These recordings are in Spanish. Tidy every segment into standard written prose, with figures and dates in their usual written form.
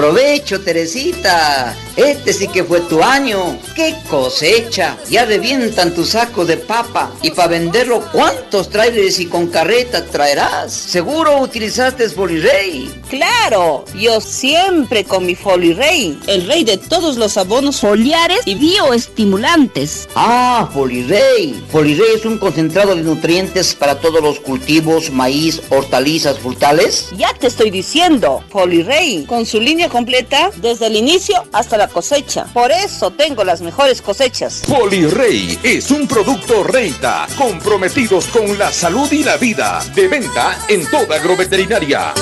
Provecho, Teresita. Este sí que fue tu año. ¡Qué cosecha! Ya revientan tu saco de papa. Y para venderlo, ¿cuántos trailers y con carreta traerás? Seguro utilizaste Folirey. Claro, yo siempre con mi Folirey, el rey de todos los abonos foliares y bioestimulantes. Ah, Folirey. Folirey es un concentrado de nutrientes para todos los cultivos, maíz, hortalizas, frutales. Ya te estoy diciendo, Folirey, con su línea completa desde el inicio hasta la cosecha. Por eso tengo las mejores cosechas. Folirey es un producto Reita, comprometidos con la salud y la vida. De venta en toda agroveterinaria.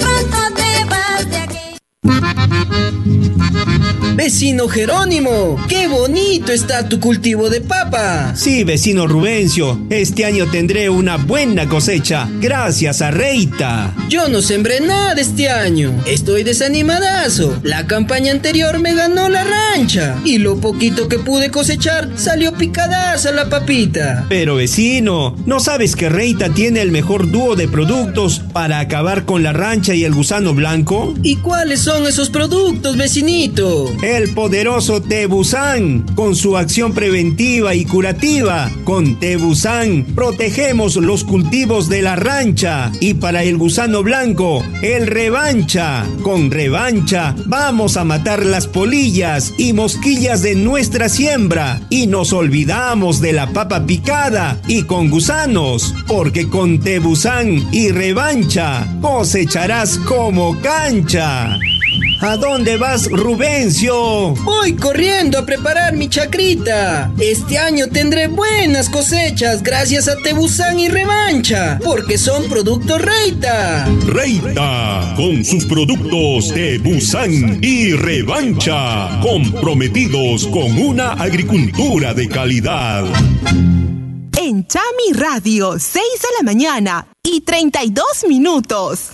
Vecino Jerónimo, qué bonito está tu cultivo de papa. Sí, vecino Rubencio, este año tendré una buena cosecha, gracias a Reita. Yo no sembré nada este año, estoy desanimadazo. La campaña anterior me ganó la rancha y lo poquito que pude cosechar salió picadaza la papita. Pero vecino, ¿no sabes que Reita tiene el mejor dúo de productos para acabar con la rancha y el gusano blanco? ¿Y cuáles son esos productos, vecinito? El poderoso Tebusan, con su acción preventiva y curativa. Con Tebusan protegemos los cultivos de la rancha. Y para el gusano blanco, el Revancha. Con Revancha vamos a matar las polillas y mosquillas de nuestra siembra. Y nos olvidamos de la papa picada y con gusanos. Porque con Tebusan y Revancha cosecharás como cancha. ¿A dónde vas, Rubencio? Voy corriendo a preparar mi chacrita. Este año tendré buenas cosechas gracias a Tebusan y Revancha, porque son productos Reita. Reita, con sus productos Tebusan y Revancha, comprometidos con una agricultura de calidad. En Chami Radio, 6 de la mañana y 32 minutos.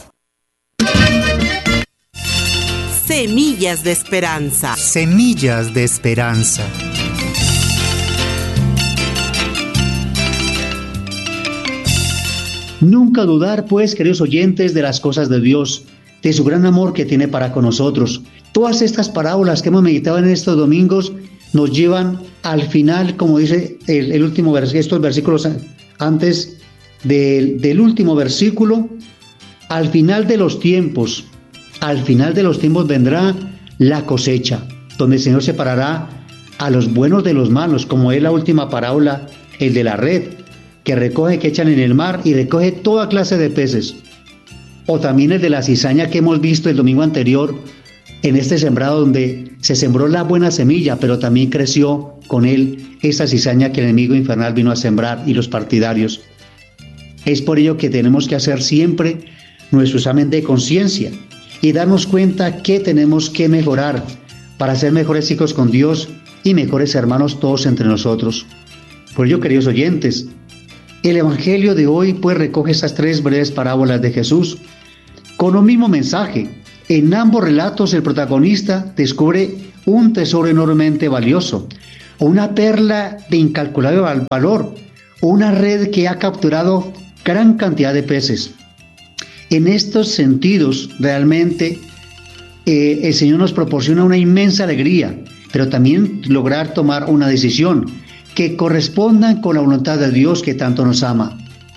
Semillas de esperanza. Semillas de esperanza. Nunca dudar, pues, queridos oyentes, de las cosas de Dios, de su gran amor que tiene para con nosotros. Todas estas parábolas que hemos meditado en estos domingos nos llevan al final, como dice el último versículo, estos versículos antes del último versículo, al final de los tiempos. Al final de los tiempos vendrá la cosecha, donde el Señor separará a los buenos de los malos, como es la última parábola, el de la red, que recoge, que echan en el mar y recoge toda clase de peces. O también el de la cizaña que hemos visto el domingo anterior, en este sembrado donde se sembró la buena semilla, pero también creció con él esa cizaña que el enemigo infernal vino a sembrar y los partidarios. Es por ello que tenemos que hacer siempre nuestro examen de conciencia y darnos cuenta que tenemos que mejorar para ser mejores hijos con Dios y mejores hermanos todos entre nosotros. Por ello, queridos oyentes, el Evangelio de hoy pues recoge estas 3 breves parábolas de Jesús con un mismo mensaje. En ambos relatos el protagonista descubre un tesoro enormemente valioso, una perla de incalculable valor, una red que ha capturado gran cantidad de peces. En estos sentidos, realmente, el Señor nos proporciona una inmensa alegría, pero también lograr tomar una decisión que corresponda con la voluntad de Dios que tanto nos ama,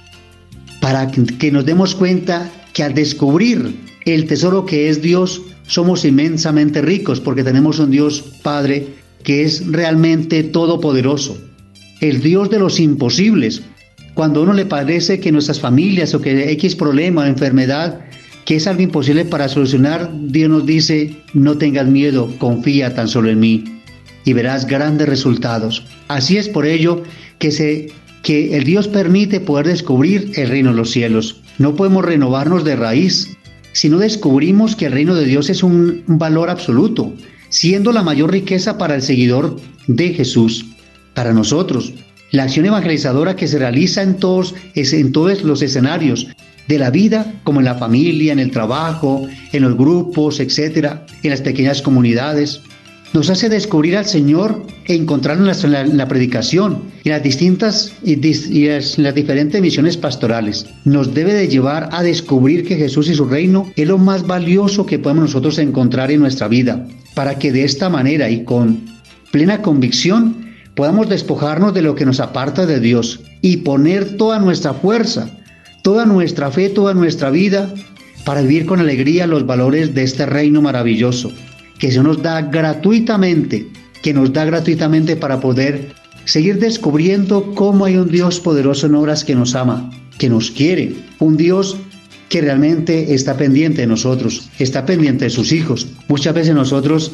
para que nos demos cuenta que al descubrir el tesoro que es Dios, somos inmensamente ricos, porque tenemos un Dios Padre que es realmente todopoderoso, el Dios de los imposibles. Cuando a uno le parece que nuestras familias o que X problema o enfermedad, que es algo imposible para solucionar, Dios nos dice, no tengas miedo, confía tan solo en mí y verás grandes resultados. Así es por ello que el Dios permite poder descubrir el reino de los cielos. No podemos renovarnos de raíz si no descubrimos que el reino de Dios es un valor absoluto, siendo la mayor riqueza para el seguidor de Jesús, para nosotros. La acción evangelizadora que se realiza en todos los escenarios de la vida, como en la familia, en el trabajo, en los grupos, etcétera, en las pequeñas comunidades. nos hace descubrir al Señor e encontrarlo en la predicación y las las diferentes misiones pastorales. Nos debe de llevar a descubrir que Jesús y su reino es lo más valioso que podemos nosotros encontrar en nuestra vida, para que de esta manera y con plena convicción podamos despojarnos de lo que nos aparta de Dios y poner toda nuestra fuerza, toda nuestra fe, toda nuestra vida para vivir con alegría los valores de este reino maravilloso que se nos da gratuitamente, para poder seguir descubriendo cómo hay un Dios poderoso en obras que nos ama, que nos quiere, un Dios que realmente está pendiente de nosotros, está pendiente de sus hijos. Muchas veces nosotros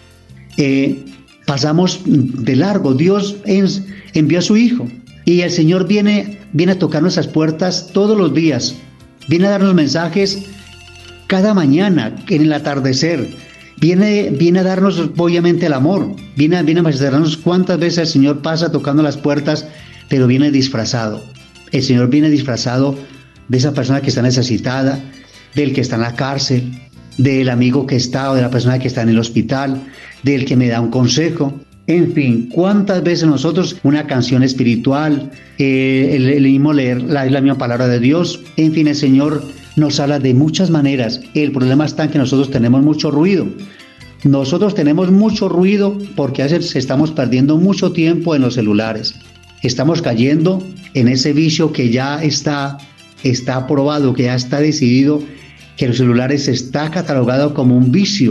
pasamos de largo. Dios envió a su Hijo y el Señor viene a tocar nuestras puertas todos los días, viene a darnos mensajes cada mañana, en el atardecer. Viene a darnos obviamente el amor, viene a mostrarnos cuántas veces el Señor pasa tocando las puertas, pero viene disfrazado. El Señor viene disfrazado de esa persona que está necesitada, del que está en la cárcel, del amigo que está o de la persona que está en el hospital, del que me da un consejo. En fin, cuántas veces nosotros una canción espiritual, el mismo leer la misma palabra de Dios, en fin, el Señor nos habla de muchas maneras. El problema está en que nosotros tenemos mucho ruido. Nosotros tenemos mucho ruido porque a veces estamos perdiendo mucho tiempo en los celulares. Estamos cayendo en ese vicio que ya está aprobado, que ya está decidido, que los celulares está catalogado como un vicio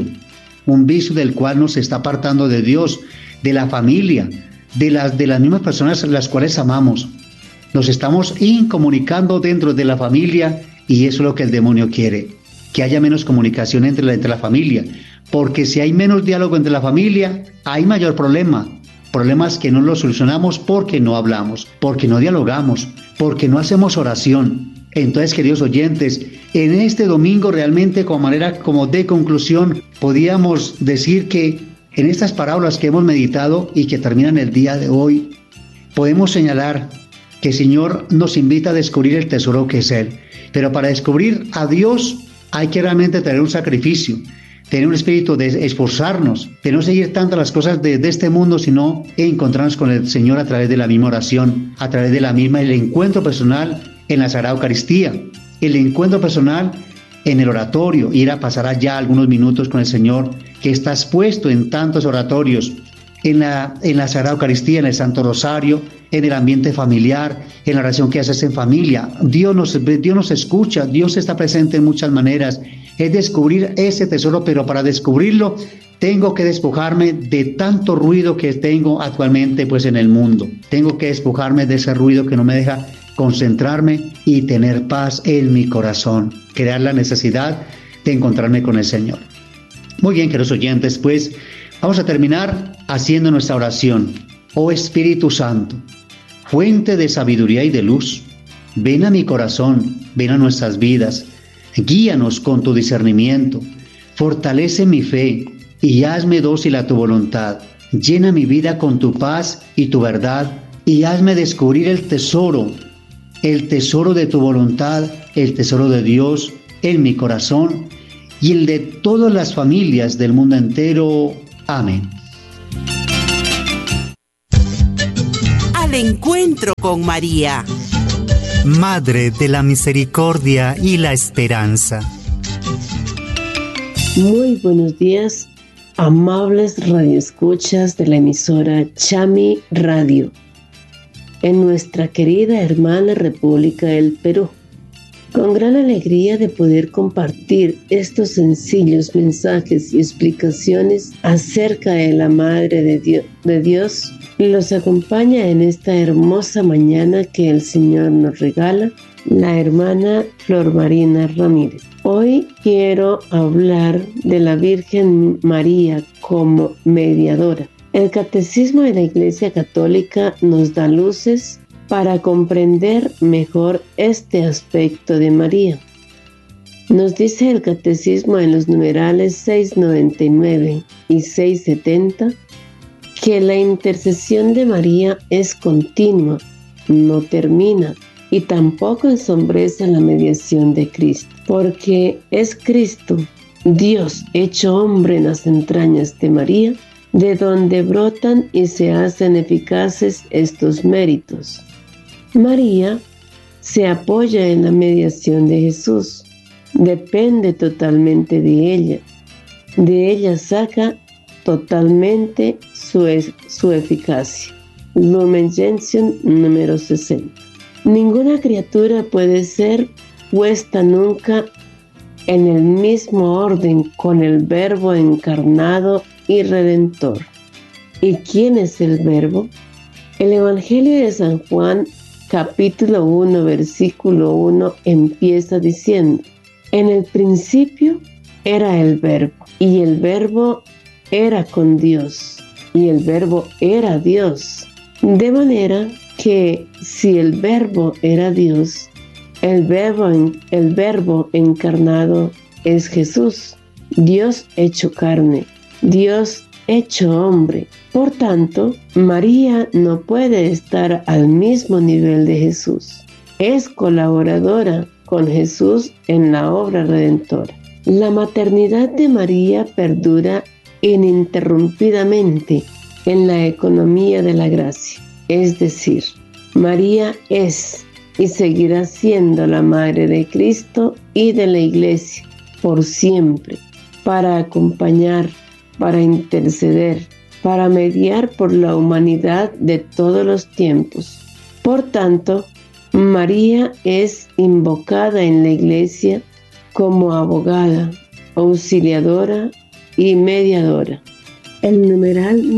del cual nos está apartando de Dios, de la familia, de las mismas personas las cuales amamos. Nos estamos incomunicando dentro de la familia y eso es lo que el demonio quiere, que haya menos comunicación entre la familia, porque si hay menos diálogo entre la familia, hay mayor problema. Problemas que no los solucionamos porque no hablamos, porque no dialogamos, porque no hacemos oración. Entonces, queridos oyentes, en este domingo realmente como de conclusión, podíamos decir que en estas parábolas que hemos meditado y que terminan el día de hoy, podemos señalar que el Señor nos invita a descubrir el tesoro que es Él. Pero para descubrir a Dios hay que realmente tener un sacrificio, tener un espíritu de esforzarnos, de no seguir tanto las cosas de este mundo, sino encontrarnos con el Señor a través de la misma oración, a través de el encuentro personal en la Sagrada Eucaristía, el encuentro personal en el oratorio, ir a pasar allá algunos minutos con el Señor, que está expuesto en tantos oratorios, en la Sagrada Eucaristía, en el Santo Rosario, en el ambiente familiar, en la oración que haces en familia. Dios nos escucha, Dios está presente en muchas maneras. Es descubrir ese tesoro, pero para descubrirlo tengo que despojarme de tanto ruido que tengo actualmente pues en el mundo. Tengo que despojarme de ese ruido que no me deja concentrarme y tener paz en mi corazón, crear la necesidad de encontrarme con el Señor. Muy bien, queridos oyentes, pues vamos a terminar haciendo nuestra oración. Oh Espíritu Santo, fuente de sabiduría y de luz, ven a mi corazón, ven a nuestras vidas, guíanos con tu discernimiento, fortalece mi fe y hazme dócil a tu voluntad. Llena mi vida con tu paz y tu verdad y hazme descubrir el tesoro de tu voluntad, el tesoro de Dios en mi corazón y el de todas las familias del mundo entero. Amén. Al encuentro con María, Madre de la Misericordia y la Esperanza. Muy buenos días, amables radioescuchas de la emisora Chami Radio, en nuestra querida hermana República del Perú. Con gran alegría de poder compartir estos sencillos mensajes y explicaciones acerca de la Madre de Dios, los acompaña en esta hermosa mañana que el Señor nos regala, la hermana Flor Marina Ramírez. Hoy quiero hablar de la Virgen María como mediadora. El Catecismo de la Iglesia Católica nos da luces para comprender mejor este aspecto de María. Nos dice el Catecismo en los numerales 699 y 670 que la intercesión de María es continua, no termina, y tampoco ensombrece la mediación de Cristo, porque es Cristo, Dios hecho hombre en las entrañas de María, de donde brotan y se hacen eficaces estos méritos. María se apoya en la mediación de Jesús, depende totalmente de ella saca totalmente su eficacia. Lumen Gentium número 60. Ninguna criatura puede ser puesta nunca en el mismo orden con el Verbo encarnado y redentor. ¿Y quién es el Verbo? El Evangelio de San Juan, capítulo 1, versículo 1, empieza diciendo: en el principio era el Verbo, y el Verbo era con Dios, y el Verbo era Dios. De manera que si el Verbo era Dios, el verbo encarnado es Jesús, Dios hecho carne, Dios hecho hombre. Por tanto, María no puede estar al mismo nivel de Jesús. Es colaboradora con Jesús en la obra redentora. La maternidad de María perdura ininterrumpidamente en la economía de la gracia. Es decir, María es y seguirá siendo la Madre de Cristo y de la Iglesia por siempre, para acompañar, para interceder, para mediar por la humanidad de todos los tiempos. Por tanto, María es invocada en la Iglesia como abogada, auxiliadora y mediadora. El numeral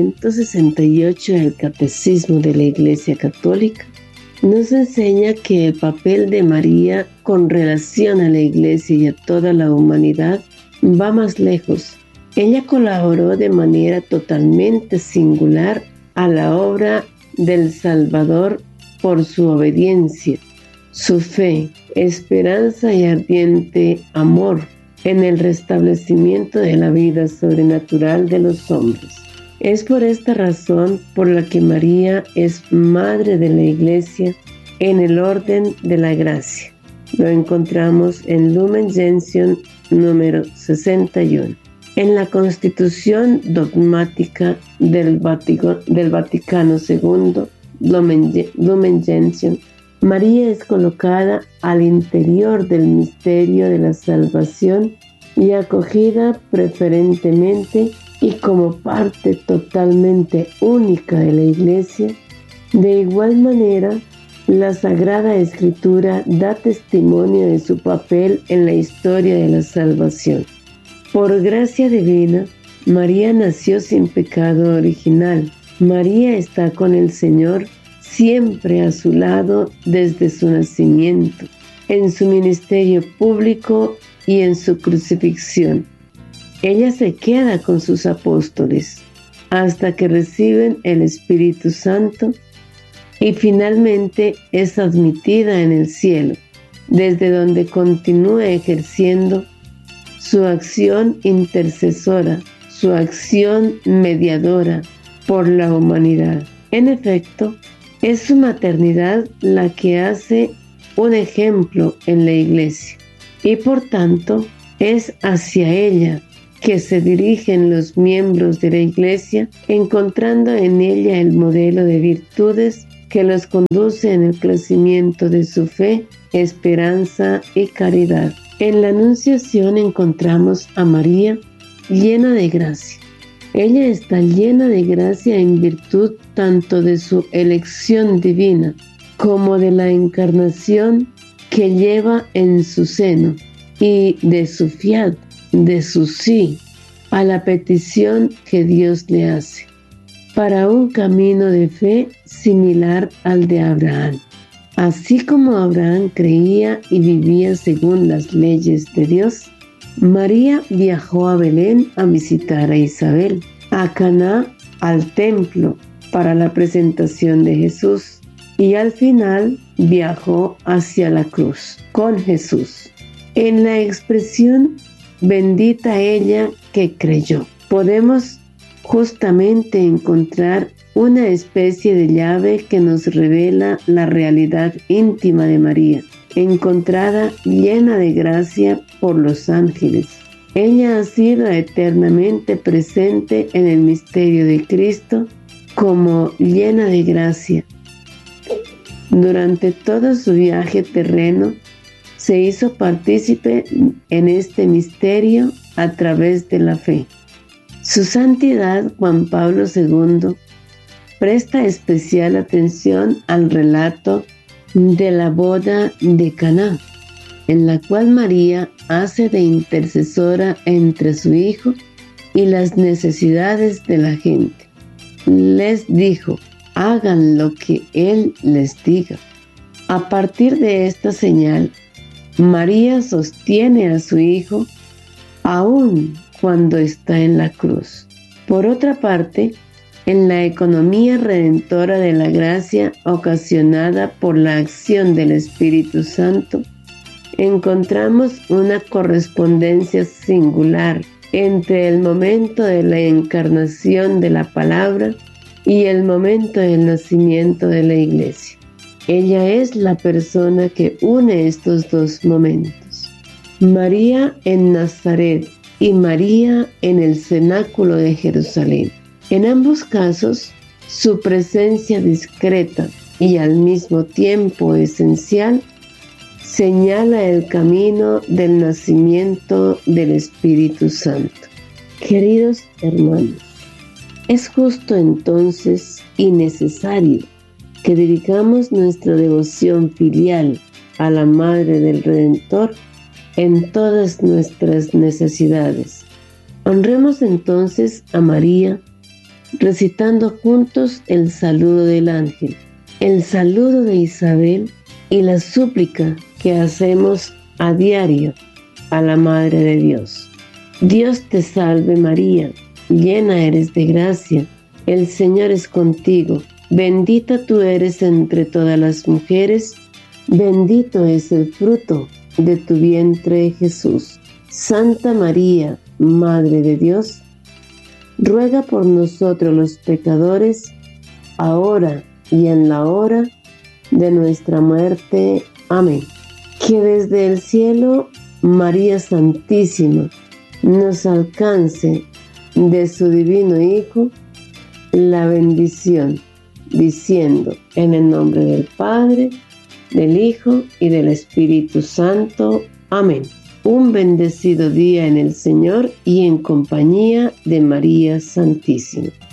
968 del Catecismo de la Iglesia Católica nos enseña que el papel de María con relación a la Iglesia y a toda la humanidad va más lejos. Ella colaboró de manera totalmente singular a la obra del Salvador por su obediencia, su fe, esperanza y ardiente amor en el restablecimiento de la vida sobrenatural de los hombres. Es por esta razón por la que María es Madre de la Iglesia en el orden de la gracia. Lo encontramos en Lumen Gentium número 61. En la Constitución Dogmática del Vaticano II, Lumen Gentium, María es colocada al interior del misterio de la salvación y acogida preferentemente y como parte totalmente única de la Iglesia. De igual manera, la Sagrada Escritura da testimonio de su papel en la historia de la salvación. Por gracia divina, María nació sin pecado original. María está con el Señor siempre a su lado desde su nacimiento, en su ministerio público y en su crucifixión. Ella se queda con sus apóstoles hasta que reciben el Espíritu Santo y finalmente es admitida en el cielo, desde donde continúa ejerciendo su acción intercesora, su acción mediadora por la humanidad. En efecto, es su maternidad la que hace un ejemplo en la Iglesia y por tanto es hacia ella que se dirigen los miembros de la Iglesia, encontrando en ella el modelo de virtudes que los conduce en el crecimiento de su fe, esperanza y caridad. En la Anunciación encontramos a María llena de gracia. Ella está llena de gracia en virtud tanto de su elección divina como de la encarnación que lleva en su seno y de su fiat, de su sí a la petición que Dios le hace, para un camino de fe similar al de Abraham. Así como Abraham creía y vivía según las leyes de Dios, María viajó a Belén a visitar a Isabel, a Caná, al templo para la presentación de Jesús y al final viajó hacia la cruz con Jesús. En la expresión bendita ella que creyó, podemos justamente encontrar una especie de llave que nos revela la realidad íntima de María, encontrada llena de gracia por los ángeles. Ella ha sido eternamente presente en el misterio de Cristo como llena de gracia. Durante todo su viaje terreno, se hizo partícipe en este misterio a través de la fe. Su Santidad Juan Pablo II presta especial atención al relato de la boda de Caná, en la cual María hace de intercesora entre su Hijo y las necesidades de la gente. Les dijo: hagan lo que Él les diga. A partir de esta señal, María sostiene a su Hijo aún cuando está en la cruz. Por otra parte, en la economía redentora de la gracia ocasionada por la acción del Espíritu Santo, encontramos una correspondencia singular entre el momento de la encarnación de la palabra y el momento del nacimiento de la Iglesia. Ella es la persona que une estos dos momentos. María en Nazaret y María en el cenáculo de Jerusalén. En ambos casos, su presencia discreta y al mismo tiempo esencial señala el camino del nacimiento del Espíritu Santo. Queridos hermanos, es justo entonces y necesario que dirigamos nuestra devoción filial a la Madre del Redentor en todas nuestras necesidades. Honremos entonces a María recitando juntos el saludo del ángel, el saludo de Isabel y la súplica que hacemos a diario a la Madre de Dios. Dios te salve María, llena eres de gracia, el Señor es contigo, bendita tú eres entre todas las mujeres, bendito es el fruto de tu vientre Jesús. Santa María, Madre de Dios, ruega por nosotros los pecadores, ahora y en la hora de nuestra muerte. Amén. Que desde el cielo, María Santísima, nos alcance de su divino Hijo la bendición, diciendo: en el nombre del Padre, del Hijo y del Espíritu Santo. Amén. Un bendecido día en el Señor y en compañía de María Santísima.